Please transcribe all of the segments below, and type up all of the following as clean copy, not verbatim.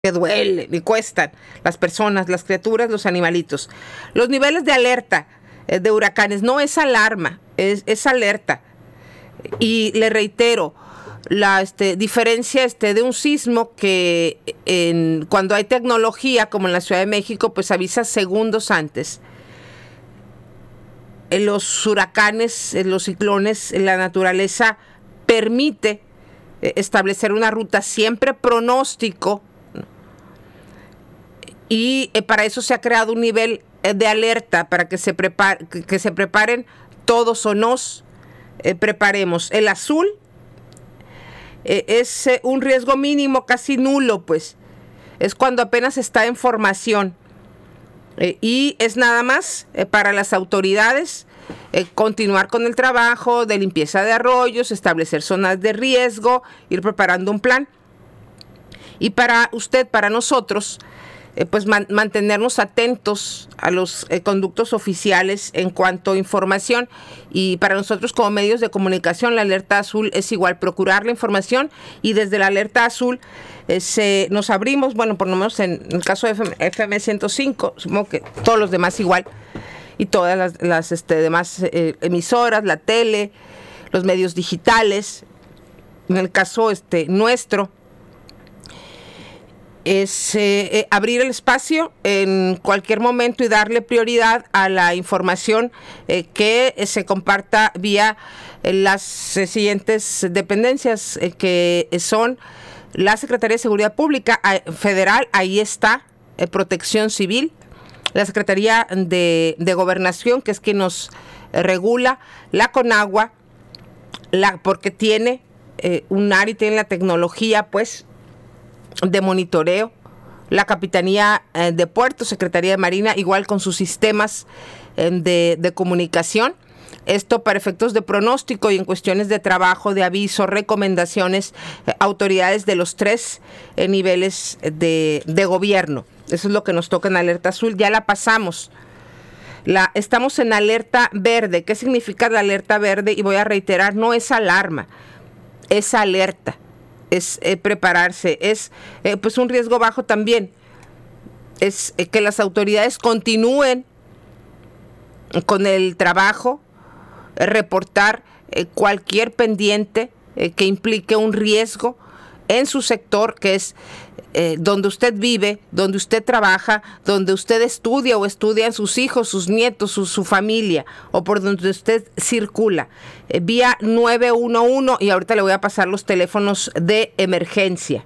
que duelen y cuestan, las personas, las criaturas, los animalitos. Los niveles de alerta de huracanes no es alarma, es alerta. Y le reitero, la diferencia de un sismo que cuando hay tecnología, como en la Ciudad de México, pues avisa segundos antes. En los huracanes, en los ciclones, la naturaleza permite establecer una ruta siempre pronóstico, y para eso se ha creado un nivel de alerta para que se preparen todos o nos preparemos. El azul es un riesgo mínimo, casi nulo, pues es cuando apenas está en formación, y es nada más para las autoridades continuar con el trabajo de limpieza de arroyos, establecer zonas de riesgo, ir preparando un plan. Y para usted, para nosotros, pues mantenernos atentos a los conductos oficiales en cuanto a información. Y para nosotros como medios de comunicación, la alerta azul es igual, procurar la información, y desde la alerta azul nos abrimos, bueno, por lo menos en el caso de FM 105, supongo que todos los demás igual, y todas las demás emisoras, la tele, los medios digitales. En el caso nuestro, es abrir el espacio en cualquier momento y darle prioridad a la información que se comparta vía las siguientes dependencias, que son la Secretaría de Seguridad Pública Federal, ahí está Protección Civil, la Secretaría de Gobernación, que es quien nos regula, la CONAGUA, porque tiene un área y tiene la tecnología, pues, de monitoreo, la Capitanía de Puertos, Secretaría de Marina, igual con sus sistemas de comunicación. Esto para efectos de pronóstico y en cuestiones de trabajo, de aviso, recomendaciones, autoridades de los 3 niveles de gobierno. Eso es lo que nos toca en alerta azul. Ya la pasamos. Estamos en alerta verde. ¿Qué significa la alerta verde? Y voy a reiterar, no es alarma, es alerta. Es prepararse, es pues un riesgo bajo también. Es que las autoridades continúen con el trabajo, reportar cualquier pendiente que implique un riesgo en su sector, que es donde usted vive, donde usted trabaja, donde usted estudia o estudian sus hijos, sus nietos, su familia, o por donde usted circula. Vía 911, y ahorita le voy a pasar los teléfonos de emergencia.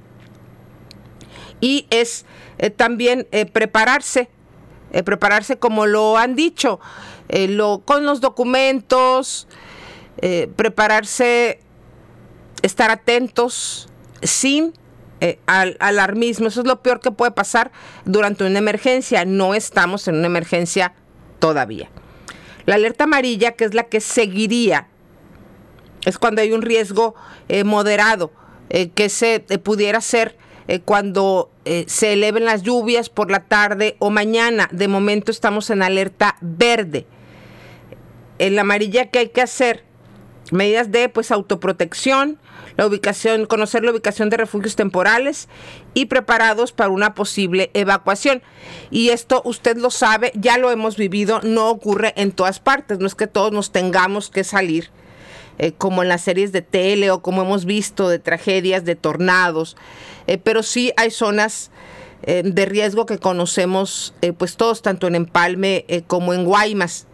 Y es también prepararse como lo han dicho, con los documentos, prepararse, estar atentos, sin alarmismo. Eso es lo peor que puede pasar durante una emergencia. No estamos en una emergencia todavía. La alerta amarilla, que es la que seguiría, es cuando hay un riesgo moderado, que se pudiera ser cuando se eleven las lluvias por la tarde o mañana. De momento estamos en alerta verde. En la amarilla, ¿qué hay que hacer? Medidas de autoprotección, conocer la ubicación de refugios temporales y preparados para una posible evacuación. Y esto usted lo sabe, ya lo hemos vivido, no ocurre en todas partes. No es que todos nos tengamos que salir, como en las series de tele o como hemos visto de tragedias, de tornados, pero sí hay zonas de riesgo que conocemos pues todos, tanto en Empalme como en Guaymas.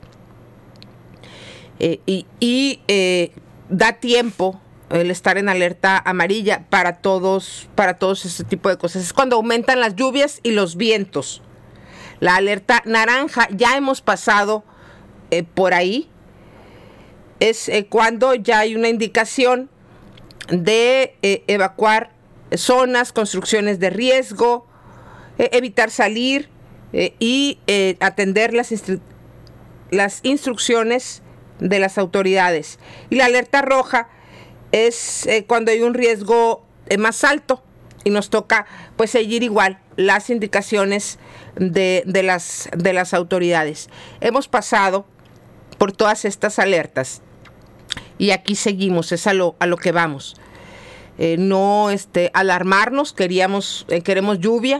Da tiempo el estar en alerta amarilla para todos ese tipo de cosas. Es cuando aumentan las lluvias y los vientos. La alerta naranja, ya hemos pasado por ahí. Es cuando ya hay una indicación de evacuar zonas, construcciones de riesgo, evitar salir y atender las instrucciones de las autoridades. Y la alerta roja es cuando hay un riesgo más alto y nos toca pues seguir igual las indicaciones de las autoridades. Hemos pasado por todas estas alertas y aquí seguimos, es a lo que vamos. no alarmarnos, queremos lluvia,